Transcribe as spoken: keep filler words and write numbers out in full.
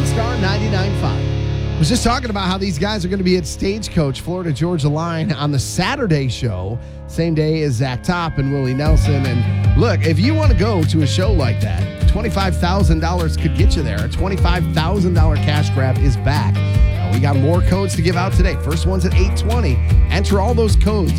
Star ninety-nine point five. I was just talking about how these guys are going to be at Stagecoach, Florida Georgia Line on the Saturday show, same day as Zach Top and Willie Nelson. And look, if you want to go to a show like that, twenty-five thousand dollars could get you there. A twenty-five thousand dollars cash grab is back. Uh, we got more codes to give out today. First one's at eight twenty. Enter all those codes